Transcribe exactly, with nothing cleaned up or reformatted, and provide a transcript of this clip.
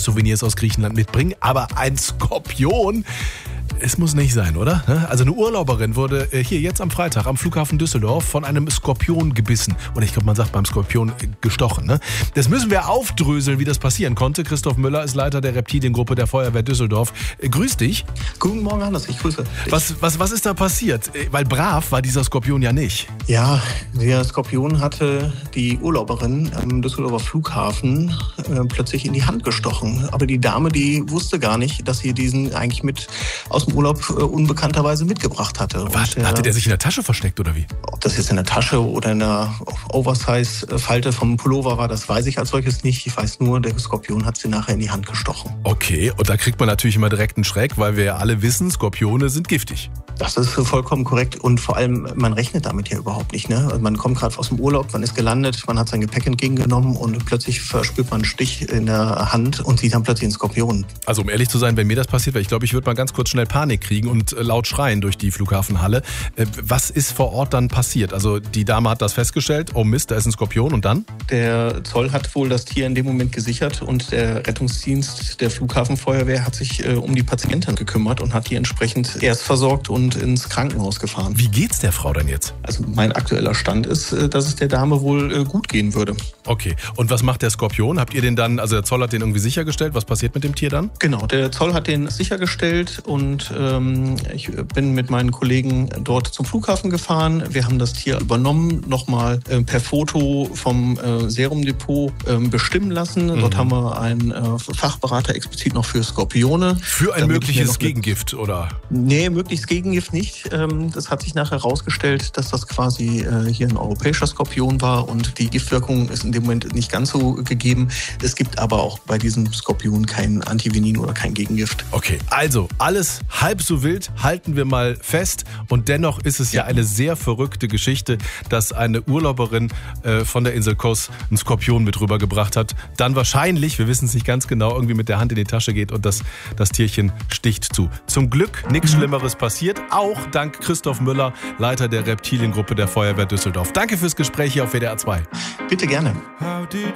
Souvenirs aus Griechenland mitbringen. Aber ein Skorpion, es muss nicht sein, oder? Also eine Urlauberin wurde hier jetzt am Freitag am Flughafen Düsseldorf von einem Skorpion gebissen. Oder ich glaube, man sagt beim Skorpion gestochen. Ne? Das müssen wir aufdröseln, wie das passieren konnte. Christoph Müller ist Leiter der Reptiliengruppe der Feuerwehr Düsseldorf. Grüß dich. Guten Morgen, Hannes. Ich grüße dich. Was, was, was ist da passiert? Weil brav war dieser Skorpion ja nicht. Ja, der Skorpion hatte die Urlauberin am Düsseldorfer Flughafen äh, plötzlich in die Hand gestochen. Aber die Dame, die wusste gar nicht, dass sie diesen eigentlich mit aus dem Urlaub äh, unbekannterweise mitgebracht hatte. Was? Und, äh, hatte der sich in der Tasche versteckt oder wie? Ob das jetzt in der Tasche oder in der Oversize-Falte vom Pullover war, das weiß ich als solches nicht. Ich weiß nur, der Skorpion hat sie nachher in die Hand gestochen. Okay, und da kriegt man natürlich immer direkt einen Schreck, weil wir ja alle wissen, Skorpione sind giftig. Das ist vollkommen korrekt und vor allem, man rechnet damit ja überhaupt nicht. Ne? Also man kommt gerade aus dem Urlaub, man ist gelandet, man hat sein Gepäck entgegengenommen und plötzlich verspürt man einen Stich in der Hand und sieht dann plötzlich einen Skorpion. Also um ehrlich zu sein, wenn mir das passiert wäre, ich glaube, ich würde mal ganz kurz schnell Panik kriegen und laut schreien durch die Flughafenhalle. Was ist vor Ort dann passiert? Also die Dame hat das festgestellt, oh Mist, da ist ein Skorpion und dann? Der Zoll hat wohl das Tier in dem Moment gesichert und der Rettungsdienst der Flughafenfeuerwehr hat sich äh, um die Patientin gekümmert und hat die entsprechend erst versorgt und ins Krankenhaus gefahren. Wie geht's der Frau denn jetzt? Also mein aktueller Stand ist, dass es der Dame wohl äh, gut gehen würde. Okay, und was macht der Skorpion? Habt ihr den dann, also der Zoll hat den irgendwie sichergestellt? Was passiert mit dem Tier dann? Genau, der Zoll hat den sichergestellt und ähm, ich bin mit meinen Kollegen dort zum Flughafen gefahren. Wir haben das Tier übernommen, nochmal äh, per Foto vom äh, Serumdepot äh, bestimmen lassen. Mhm. Dort haben wir einen äh, Fachberater explizit noch für Skorpione. Für ein mögliches Gegengift, oder? Nee, mögliches Gegengift nicht. Ähm, das hat sich nachher herausgestellt, dass das quasi äh, hier ein europäischer Skorpion war und die Giftwirkung ist in dem Moment nicht ganz so gegeben. Es gibt aber auch bei diesem Skorpion kein Antivenin oder kein Gegengift. Okay, also alles halb so wild, halten wir mal fest. Und dennoch ist es ja, ja eine sehr verrückte Geschichte, dass eine Urlauberin äh, von der Insel Kos einen Skorpion mit rübergebracht hat. Dann wahrscheinlich, wir wissen es nicht ganz genau, irgendwie mit der Hand in die Tasche geht und das, das Tierchen sticht zu. Zum Glück nichts Schlimmeres passiert, auch dank Christoph Müller, Leiter der Reptiliengruppe der Feuerwehr Düsseldorf. Danke fürs Gespräch hier auf W D R zwei. Bitte gerne. How did